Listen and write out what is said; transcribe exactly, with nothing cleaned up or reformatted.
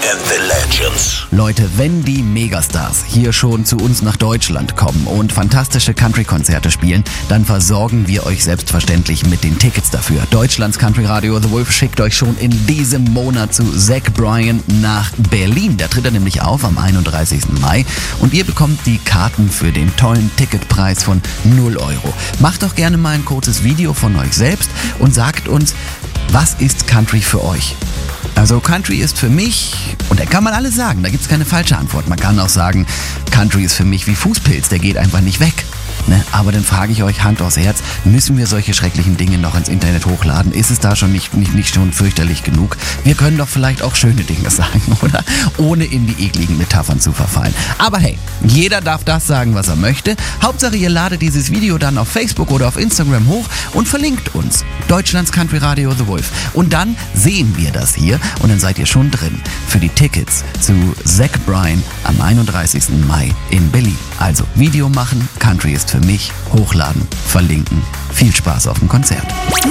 and the Legends. Leute, wenn die Megastars hier schon zu uns nach Deutschland kommen und fantastische Country-Konzerte spielen, dann versorgen wir euch selbstverständlich mit den Tickets dafür. Deutschlands Country Radio The Wolf schickt euch schon in diesem Monat zu Zach Bryan nach Berlin. Da tritt er nämlich auf am einunddreißigsten Mai und ihr bekommt die Karten für den tollen Ticketpreis von null Euro. Macht doch gerne mal ein kurzes Video von euch selbst und sagt uns, was ist Country für euch? Also Country ist für mich, und da kann man alles sagen, da gibt es keine falsche Antwort. Man kann auch sagen, Country ist für mich wie Fußpilz, der geht einfach nicht weg. Ne? Aber dann frage ich euch Hand aufs Herz, müssen wir solche schrecklichen Dinge noch ins Internet hochladen? Ist es da schon nicht, nicht, nicht schon fürchterlich genug? Wir können doch vielleicht auch schöne Dinge sagen, oder? Ohne in die ekligen Metaphern zu verfallen. Aber hey, jeder darf das sagen, was er möchte. Hauptsache, ihr ladet dieses Video dann auf Facebook oder auf Instagram hoch und verlinkt uns. Deutschlands Country Radio The Wolf. Und dann sehen wir das hier und dann seid ihr schon drin für die Tickets zu Zach Bryan am einunddreißigsten Mai in Berlin. Also Video machen, Country ist für mich, hochladen, verlinken. Viel Spaß auf dem Konzert.